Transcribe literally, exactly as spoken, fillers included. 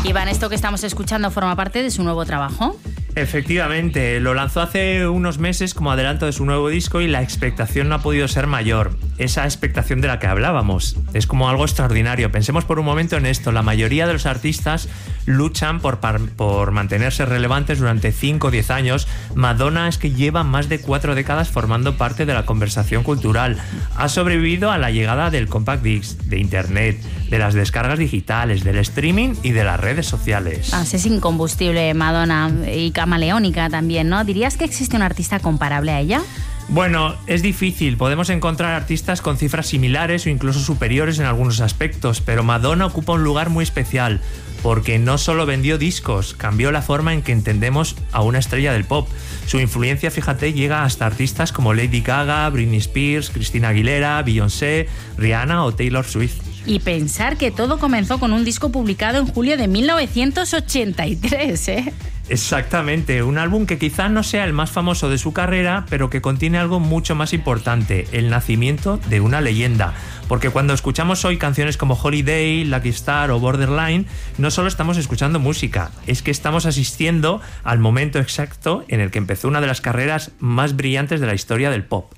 Iván, ¿esto que estamos escuchando forma parte de su nuevo trabajo? Efectivamente, lo lanzó hace unos meses como adelanto de su nuevo disco y la expectación no ha podido ser mayor. Esa expectación de la que hablábamos. Es como algo extraordinario. Pensemos por un momento en esto. La mayoría de los artistas luchan por, por mantenerse relevantes durante cinco o diez años. Madonna es que lleva más de cuatro décadas formando parte de la conversación cultural. Ha sobrevivido a la llegada del compact disc, de internet, de las descargas digitales, del streaming y de las redes sociales. Ah, es incombustible Madonna y camaleónica también, ¿no? ¿Dirías que existe un artista comparable a ella? Bueno, es difícil. Podemos encontrar artistas con cifras similares o incluso superiores en algunos aspectos, pero Madonna ocupa un lugar muy especial porque no solo vendió discos, cambió la forma en que entendemos a una estrella del pop. Su influencia, fíjate, llega hasta artistas como Lady Gaga, Britney Spears, Christina Aguilera, Beyoncé, Rihanna o Taylor Swift. Y pensar que todo comenzó con un disco publicado en julio de mil novecientos ochenta y tres, ¿eh? Exactamente, un álbum que quizá no sea el más famoso de su carrera, pero que contiene algo mucho más importante, el nacimiento de una leyenda. Porque cuando escuchamos hoy canciones como Holiday, Lucky Star o Borderline, no solo estamos escuchando música, es que estamos asistiendo al momento exacto en el que empezó una de las carreras más brillantes de la historia del pop.